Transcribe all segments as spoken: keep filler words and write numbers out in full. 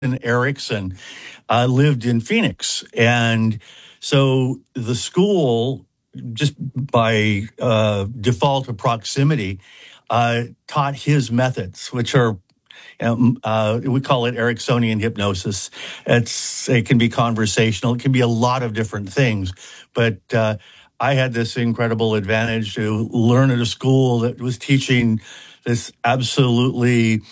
Erickson uh, lived in Phoenix. And so the school, just by uh, default of proximity, uh, taught his methods, which are, um, uh, we call it Ericksonian hypnosis. It's, it can be conversational. It can be a lot of different things. But uh, I had this incredible advantage to learn at a school that was teaching this absolutely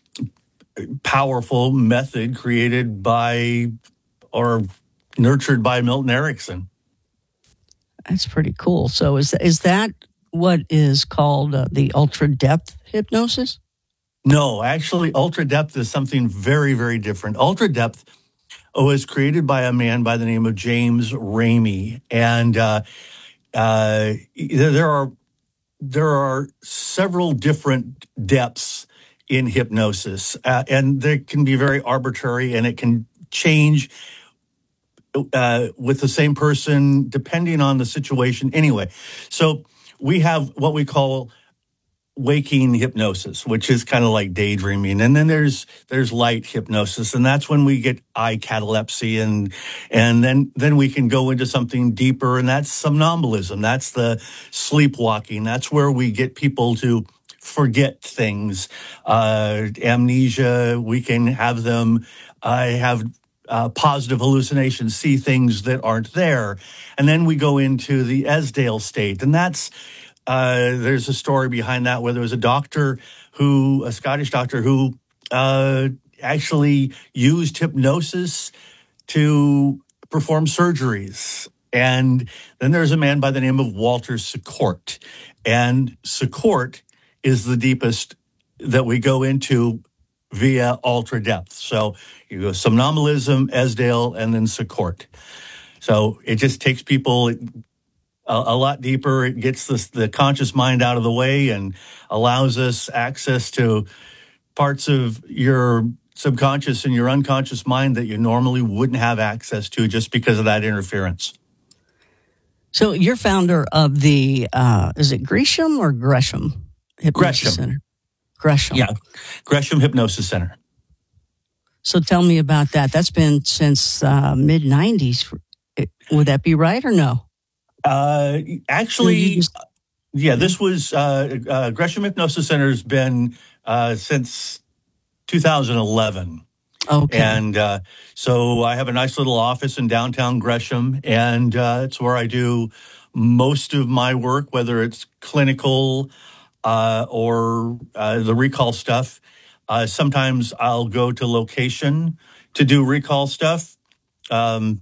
powerful method created by or nurtured by Milton Erickson. That's pretty cool. So is is that what is called uh, the ultra depth hypnosis? No, actually, ultra depth is something very, very different. Ultra depth was created by a man by the name of James Ramey, and uh, uh, there are there are several different depths in hypnosis, uh, and they can be very arbitrary, and it can change uh, with the same person depending on the situation. Anyway, so we have what we call waking hypnosis, which is kind of like daydreaming, and then there's there's light hypnosis, and that's when we get eye catalepsy, and and then then we can go into something deeper, and that's somnambulism. That's the sleepwalking. That's where we get people to forget things, uh, amnesia. We can have them uh, have uh, positive hallucinations, see things that aren't there, and then we go into the Esdale state, and that's Uh, there's a story behind that where there was a doctor who, a Scottish doctor who uh, actually used hypnosis to perform surgeries. And then there's a man by the name of Walter Secourt. And Secourt is the deepest that we go into via ultra depth. So you go somnambulism, Esdale, and then Secourt. So it just takes people a, a lot deeper. It gets this, the conscious mind out of the way and allows us access to parts of your subconscious and your unconscious mind that you normally wouldn't have access to just because of that interference. So you're founder of the, uh, is it Gresham or Gresham Hypnosis Gresham. Center? Gresham. Yeah, Gresham Hypnosis Center. So tell me about that. That's been since uh, mid nineties. Would that be right or no? Uh, actually, just- yeah, this was, uh, uh, Gresham Hypnosis Center has been uh, since two thousand eleven. Okay. And uh, so I have a nice little office in downtown Gresham, and uh, it's where I do most of my work, whether it's clinical uh, or uh, the recall stuff. Uh, sometimes I'll go to location to do recall stuff. Um,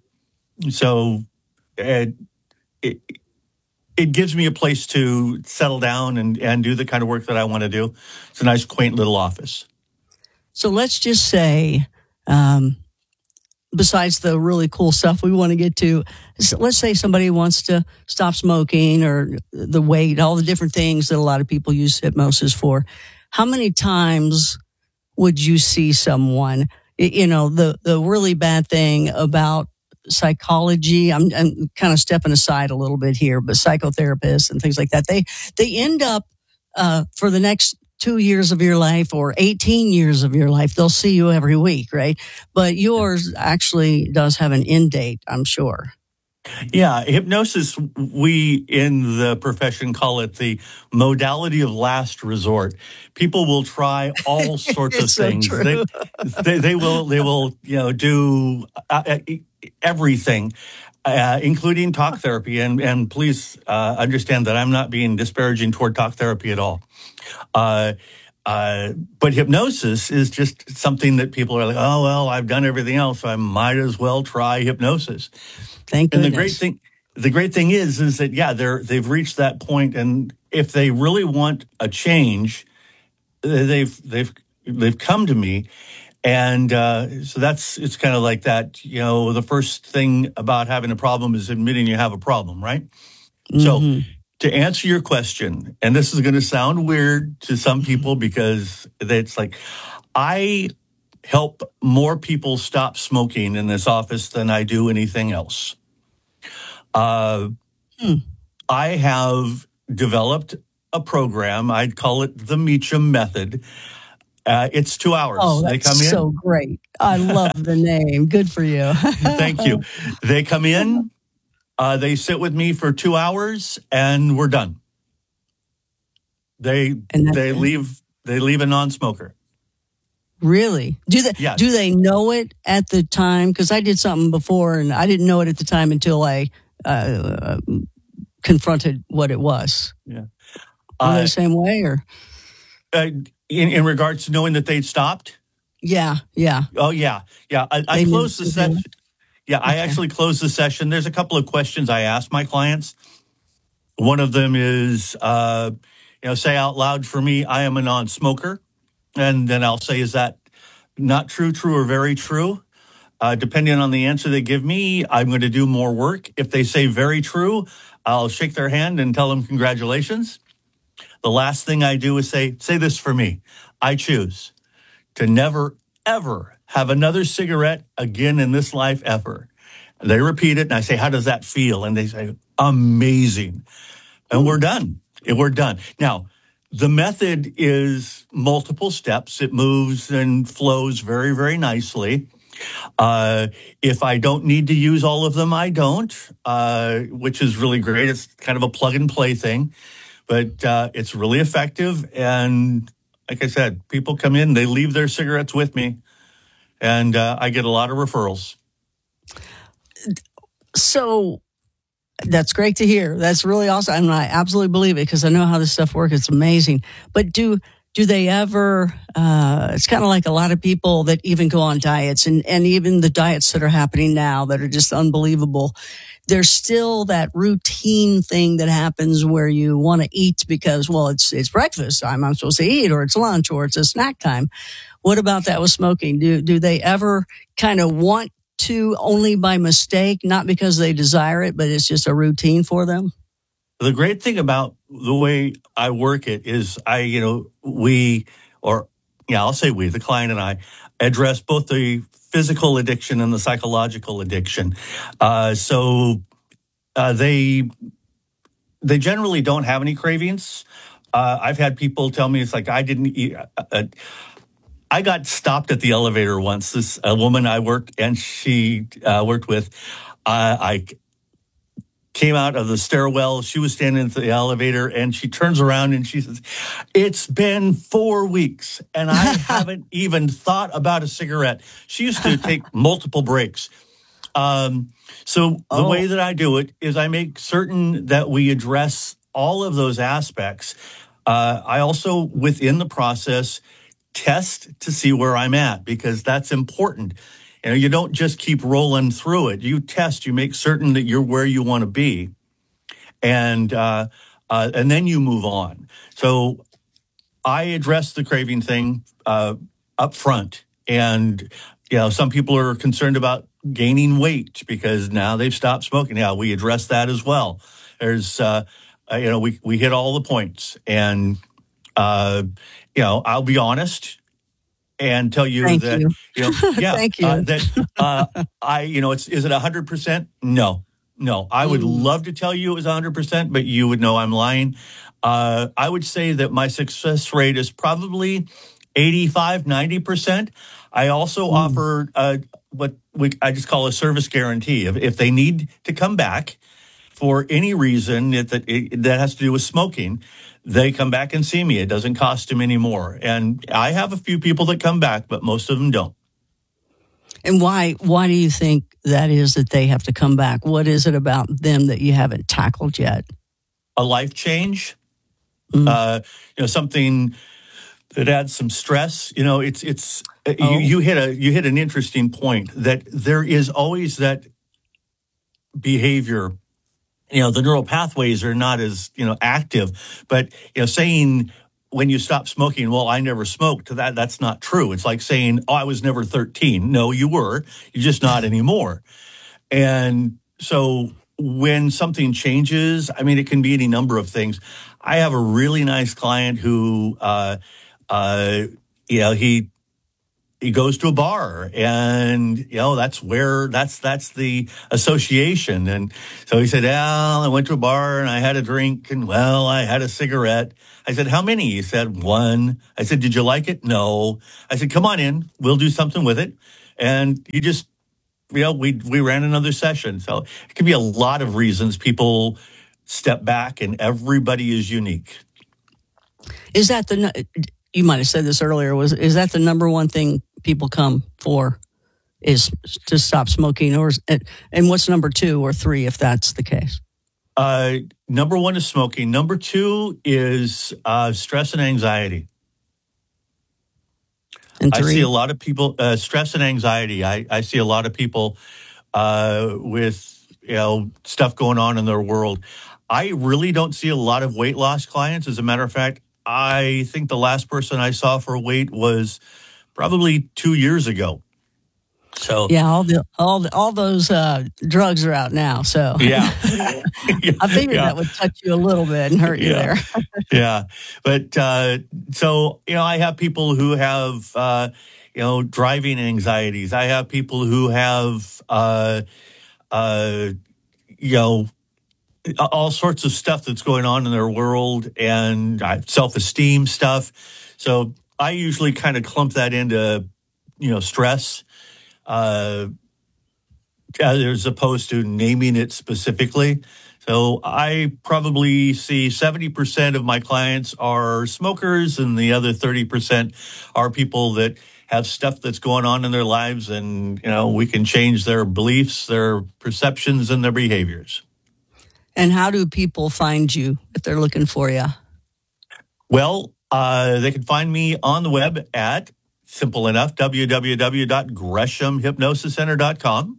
so it, it, it gives me a place to settle down and, and do the kind of work that I want to do. It's a nice, quaint little office. So let's just say, um, besides the really cool stuff we want to get to, so let's say somebody wants to stop smoking or the weight, all the different things that a lot of people use hypnosis for. How many times would you see someone? You know, the, the really bad thing about psychology, I'm, I'm kind of stepping aside a little bit here, but psychotherapists and things like that, they, they end up, uh, for the next two years of your life or eighteen years of your life, they'll see you every week, right? But yours actually does have an end date, I'm sure. Yeah, hypnosis, we in the profession call it the modality of last resort. People will try all sorts of so things. true. They, they, they will, they will, you know, do uh, everything, uh, including talk therapy. And, and please uh, understand that I'm not being disparaging toward talk therapy at all. Uh, uh, but hypnosis is just something that people are like, oh, well, I've done everything else, so I might as well try hypnosis. Thank and goodness. the great thing, the great thing is, is that, yeah, they're, they've reached that point, and if they really want a change, they've, they've, they've come to me. And, uh, so that's, it's kind of like that, you know, the first thing about having a problem is admitting you have a problem, right? Mm-hmm. So, to answer your question, and this is going to sound weird to some people because it's like, I help more people stop smoking in this office than I do anything else. Uh, hmm. I have developed a program, I'd call it the Meacham Method, Uh, it's two hours. Oh, They that's come in. so great. I love the name. Good for you. Thank you. They come in, uh, they sit with me for two hours, and we're done. They they it. leave they leave a non-smoker. Really? Do they Yes. do they know it at the time? Because I did something before, and I didn't know it at the time until I uh, confronted what it was. Yeah. Are Uh, they the same way, or uh, in in regards to knowing that they'd stopped? yeah, yeah. Oh yeah, yeah. I, I They knew closed the to do session. it. Yeah, I Okay. actually closed the session. There's a couple of questions I ask my clients. One of them is, uh, you know, say out loud for me, I am a non-smoker. And then I'll say, is that not true, true, or very true? Uh, depending on the answer they give me, I'm going to do more work. If they say very true, I'll shake their hand and tell them congratulations. The last thing I do is say, say this for me. I choose to never, ever have another cigarette again in this life ever. They repeat it, and I say, how does that feel? And they say, amazing. And we're done. We're done. Now, the method is multiple steps. It moves and flows very, very nicely. Uh, if I don't need to use all of them, I don't, uh, which is really great. It's kind of a plug and play thing, but uh, it's really effective. And like I said, people come in, they leave their cigarettes with me, and uh, I get a lot of referrals. So that's great to hear. That's really awesome. And I absolutely believe it because I know how this stuff works. It's amazing. But do do they ever, uh, it's kind of like a lot of people that even go on diets and, and even the diets that are happening now that are just unbelievable. There's still that routine thing that happens where you want to eat because, well, it's it's breakfast time. I'm supposed to eat, or it's lunch, or it's a snack time. What about that with smoking? Do do they ever kind of want to only by mistake, not because they desire it, but it's just a routine for them? The great thing about the way I work it is I, you know, we, or yeah, I'll say we, the client and I, address both the physical addiction and the psychological addiction. Uh, so uh, they they generally don't have any cravings. Uh, I've had people tell me it's like I didn't eat. Uh, uh, I got stopped at the elevator once. This a woman I worked and she uh, worked with. Uh, I came out of the stairwell. She was standing at the elevator and she turns around and she says, it's been four weeks and I haven't even thought about a cigarette. She used to take multiple breaks. Um, so the Oh. way that I do it is I make certain that we address all of those aspects. Uh, I also, within the process, test to see where I'm at because that's important. You know, you don't just keep rolling through it. You test, you make certain that you're where you want to be, and uh, uh, and then you move on. So I address the craving thing uh, up front, and you know, some people are concerned about gaining weight because now they've stopped smoking. Yeah, we address that as well. There's, uh, uh, you know, we we hit all the points, and uh, you know, I'll be honest and tell you Thank that, you. you know, yeah, Thank you. Uh, that uh, I, you know, it's is it a hundred percent? No, no. I would Mm. love to tell you it was a hundred percent, but you would know I'm lying. Uh, I would say that my success rate is probably eighty-five, ninety percent. I also Mm. offer uh, what we, I just call a service guarantee. If, if they need to come back for any reason that, that, it, that has to do with smoking, they come back and see me. It doesn't cost them any more. And I have a few people that come back, but most of them don't. And why why do you think that is that they have to come back? What is it about them that you haven't tackled yet? A life change, Mm. uh, you know, something that adds some stress. You know, it's it's uh, Oh. you, you hit a you hit an interesting point that there is always that behavior. You know, the neural pathways are not as, you know, active, but, you know, saying when you stop smoking, well, I never smoked, that that's not true. It's like saying, oh, I was never thirteen. No, you were, you're just not anymore. And so when something changes, I mean, it can be any number of things. I have a really nice client who, uh, uh, you know, he, he goes to a bar, and you know that's where that's that's the association. And so he said, "Well, I went to a bar and I had a drink, and well, I had a cigarette." I said, "How many?" He said, "One." I said, "Did you like it?" "No." I said, "Come on in, we'll do something with it." And he just, you know, we we ran another session. So it could be a lot of reasons people step back, and everybody is unique. Is that the? You might have said this earlier. Was is that the number one thing people come for? Is to stop smoking, or and what's number two or three if that's the case? Uh, number one is smoking. Number two is uh, stress and anxiety. And I three? see a lot of people uh, stress and anxiety. I, I see a lot of people uh, with you know stuff going on in their world. I really don't see a lot of weight loss clients. As a matter of fact, I think the last person I saw for weight was probably two years ago. So yeah, all the all the, all those uh, drugs are out now. So yeah, I figured yeah. that would touch you a little bit and hurt you yeah. there. yeah, but uh, so you know, I have people who have uh, you know driving anxieties. I have people who have uh, uh, you know. all sorts of stuff that's going on in their world, and uh, self-esteem stuff. So I usually kind of clump that into, you know, stress, uh, as opposed to naming it specifically. So I probably see seventy percent of my clients are smokers, and the other thirty percent are people that have stuff that's going on in their lives, and, you know, we can change their beliefs, their perceptions, and their behaviors. And how do people find you if they're looking for you? Well, uh, they can find me on the web at, simple enough, w w w dot gresham hypnosis center dot com.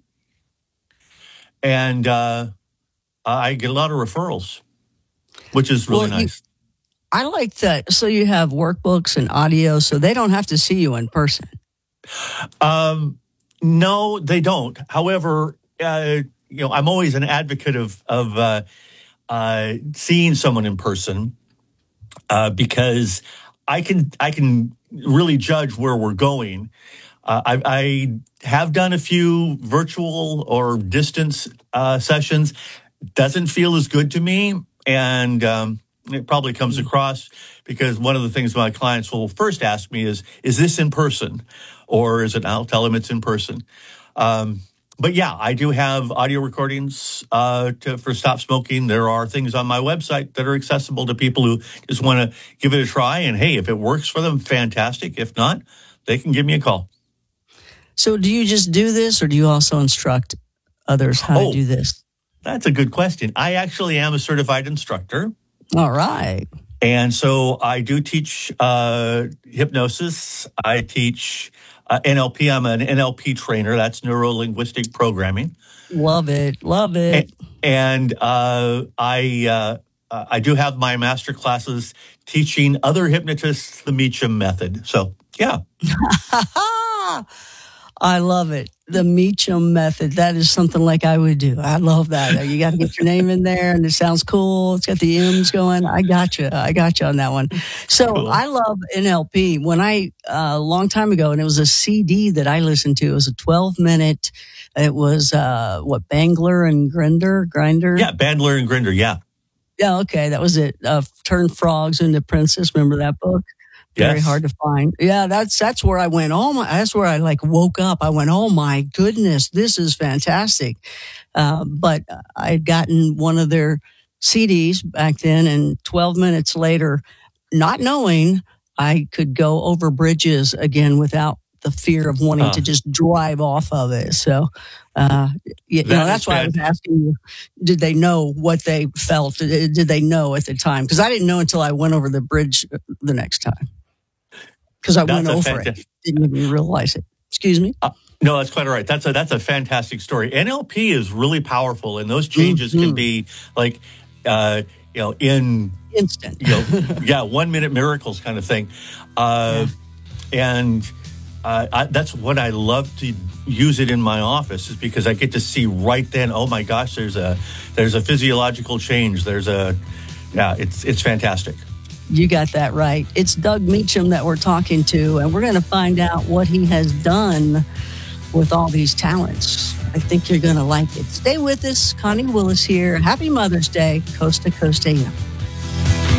And uh, I get a lot of referrals, which is really well, you, nice. I like that. So you have workbooks and audio, so they don't have to see you in person. Um, no, they don't. However, uh, you know, I'm always an advocate of of uh, uh, seeing someone in person uh, because I can I can really judge where we're going. Uh, I, I have done a few virtual or distance uh, sessions. Doesn't feel as good to me, and um, it probably comes across because one of the things my clients will first ask me is, "Is this in person, or is it?" I'll tell them it's in person. Um, But yeah, I do have audio recordings uh, to, for Stop Smoking. There are things on my website that are accessible to people who just want to give it a try. And hey, if it works for them, fantastic. If not, they can give me a call. So do you just do this, or do you also instruct others how Oh, to do this? That's a good question. I actually am a certified instructor. All right. And so I do teach uh, hypnosis. I teach uh, N L P. I'm an N L P trainer. That's neuro-linguistic programming. Love it. Love it. And, and uh, I uh, I do have my master classes teaching other hypnotists the Meacham method. So, yeah. I love it. The Meacham method. That is something like I would do. I love that. You got to get your name in there, and it sounds cool. It's got the M's going. I got you. I got you on that one. So cool. I love N L P. When I, uh, a long time ago, and it was a C D that I listened to. It was a twelve minute. It was, uh, what, Bangler and Grinder? Grinder? Yeah, Bandler and Grinder, yeah. Yeah, okay. That was it. Uh, Turn Frogs into Princess. Remember that book? Very yes. hard to find. Yeah, that's that's where I went. Oh my! That's where I like woke up. I went, oh my goodness, this is fantastic. Uh, but I'd gotten one of their C Ds back then, and twelve minutes later, not knowing I could go over bridges again without the fear of wanting huh. to just drive off of it. So, uh, you, that you know, that's why I was asking you: did they know what they felt? Did they know at the time? Because I didn't know until I went over the bridge the next time. Because I that's went over fantastic. it, didn't even realize it. Excuse me. Uh, no, that's quite all right. That's a that's a fantastic story. N L P is really powerful, and those changes mm-hmm. can be like, uh, you know, in instant. You know, yeah, one minute miracles kind of thing, uh, yeah. and uh, I, that's what I love to use it in my office is because I get to see right then. Oh my gosh, there's a there's a physiological change. There's a yeah, it's it's fantastic. You got that right. It's Doug Meacham that we're talking to, and we're going to find out what he has done with all these talents. I think you're going to like it. Stay with us. Connie Willis here. Happy Mother's Day, Coast to Coast A M.